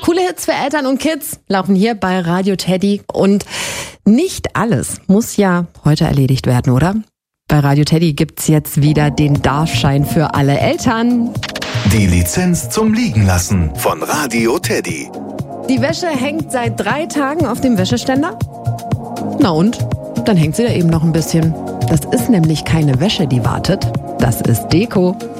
Coole Hits für Eltern und Kids laufen hier bei Radio Teddy. Und nicht alles muss ja heute erledigt werden, oder? Bei Radio Teddy gibt's jetzt wieder den Darfschein für alle Eltern. Die Lizenz zum Liegenlassen von Radio Teddy. Die Wäsche hängt seit 3 Tagen auf dem Wäscheständer? Na und? Dann hängt sie da eben noch ein bisschen. Das ist nämlich keine Wäsche, die wartet. Das ist Deko.